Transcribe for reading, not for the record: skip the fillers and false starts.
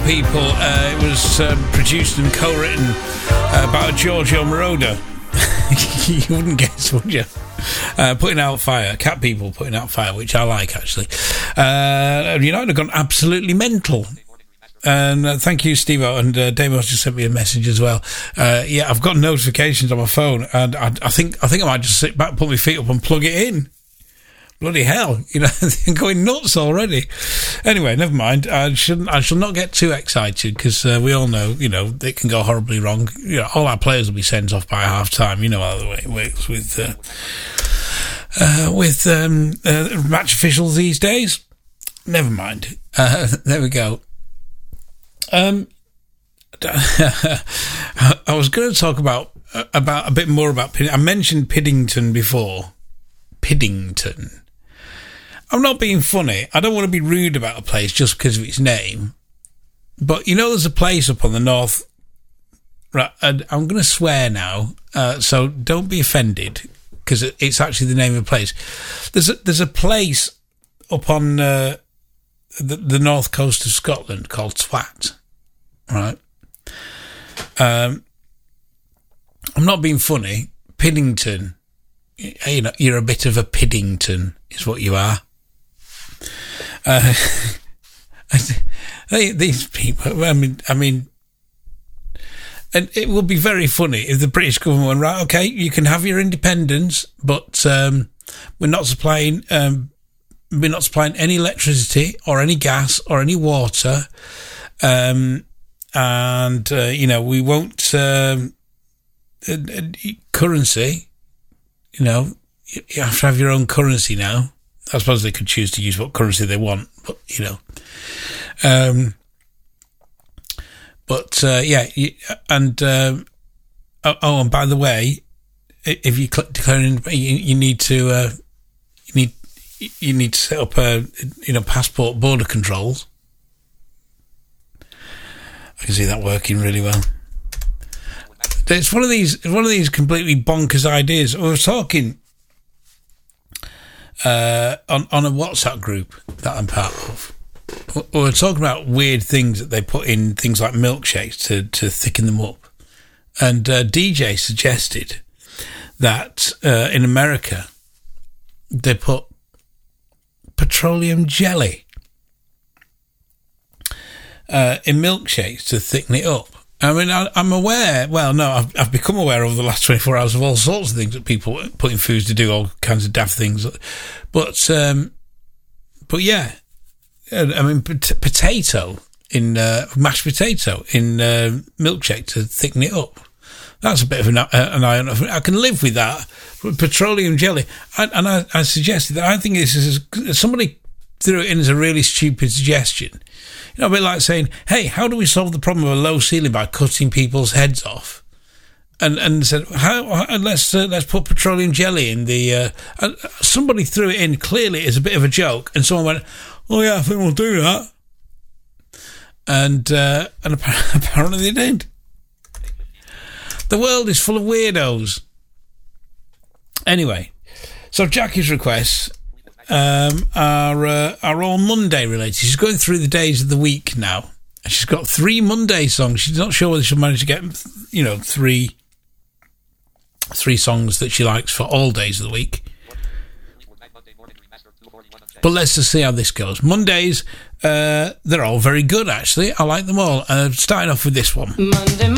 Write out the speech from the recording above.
People. It was produced and co-written about Giorgio Moroder. You wouldn't guess, would you? Putting out fire. Cat People putting out fire, which I like, actually. United have gone absolutely mental. And thank you, Steve-O. And Damo's just sent me a message as well. Yeah, I've got notifications on my phone, and I think I might just sit back, put my feet up and plug it in. Bloody hell, they're going nuts already. Anyway, never mind. I shall not get too excited, because we all know, it can go horribly wrong. All our players will be sent off by half time. You know how the way it works with match officials these days. Never mind. There we go. I was going to talk about a bit more about. I mentioned Piddington before. Piddington. I'm not being funny. I don't want to be rude about a place just because of its name. But there's a place up on the north. Right, and I'm going to swear now, so don't be offended, because it's actually the name of a place. There's a place up on the north coast of Scotland called Twat. Right. I'm not being funny. Piddington. You're a bit of a Piddington, is what you are. These people, I mean, and it would be very funny if the British government went, right, okay, you can have your independence, but we're not supplying any electricity or any gas or any water, and we won't currency. You have to have your own currency now. I suppose they could choose to use what currency they want, but, and by the way, if you declare you need to set up passport border controls. I can see that working really well. It's one of these completely bonkers ideas. We were talking on a WhatsApp group that I'm part of. We were talking about weird things that they put in things like milkshakes to thicken them up. And DJ suggested that in America they put petroleum jelly in milkshakes to thicken it up. I mean, I'm aware. Well, no, I've become aware over the last 24 hours of all sorts of things that people put in foods to do all kinds of daft things. But yeah, I mean, potato in mashed potato in milkshake to thicken it up. That's a bit of an eye. I can live with that. But petroleum jelly, and I suggested that I think this is somebody threw it in as a really stupid suggestion. A bit like saying, hey, how do we solve the problem of a low ceiling by cutting people's heads off? And said, let's put petroleum jelly in the... somebody threw it in clearly as a bit of a joke, and someone went, oh yeah, I think we'll do that. And apparently they did. The world is full of weirdos. Anyway, so Jackie's requests... are all Monday related. She's going through the days of the week now. She's got 3 Monday songs. She's not sure whether she'll manage to get, 3 songs that she likes for all days of the week. But let's just see how this goes. Mondays, they're all very good, actually. I like them all. Starting off with this one. Monday.